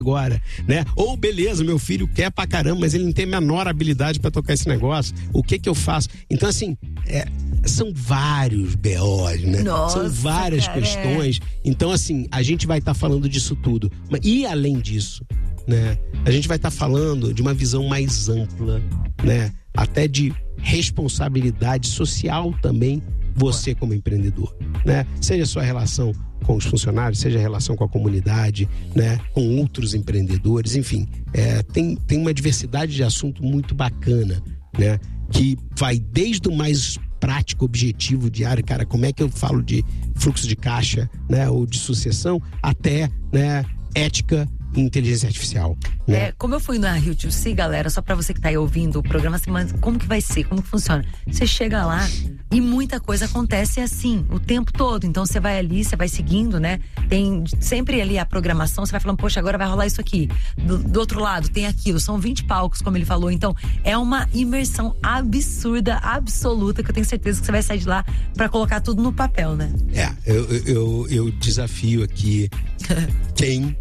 agora, né? Ou beleza, meu filho quer pra caramba, mas ele não tem a menor habilidade pra tocar esse negócio. O que eu faço? Então, assim, são vários BOs, né? Nossa, são várias questões. Então, assim, a gente vai estar falando disso tudo. E além disso, né? A gente vai estar falando de uma visão mais ampla, né? Até de responsabilidade social também, você como empreendedor, né? Seja a sua relação com os funcionários, seja a relação com a comunidade, né? Com outros empreendedores, enfim, tem uma diversidade de assunto muito bacana, né? Que vai desde o mais prático, objetivo, diário, cara, como é que eu falo de fluxo de caixa, né? Ou de sucessão, até, né? Ética e inteligência artificial, né? Como eu fui na Rio 2C, galera, só pra você que tá aí ouvindo o programa, mas como que vai ser? Como que funciona? Você chega lá e muita coisa acontece assim, o tempo todo. Então você vai ali, você vai seguindo, né? Tem sempre ali a programação, você vai falando, poxa, agora vai rolar isso aqui. Do outro lado tem aquilo, são 20 palcos, como ele falou. Então é uma imersão absurda, absoluta, que eu tenho certeza que você vai sair de lá pra colocar tudo no papel, né? Eu desafio aqui quem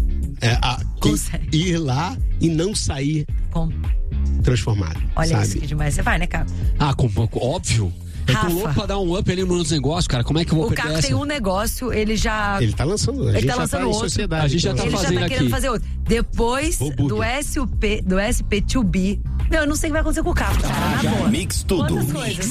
ir lá e não sair transformado. Olha, sabe? isso que demais. Você vai, né, Caco? Óbvio. Eu tô louco pra dar um up ali nos negócios, cara. Como é que eu vou perder essa? O Caco tem um negócio, ele tá lançando. Ele tá lançando outro. Sociedade, a gente já tá ele fazendo já tá aqui. querendo fazer outro. Depois do SP2B, eu não sei o que vai acontecer com o Caco, cara. Na boa. Mix tudo. Quantas coisas?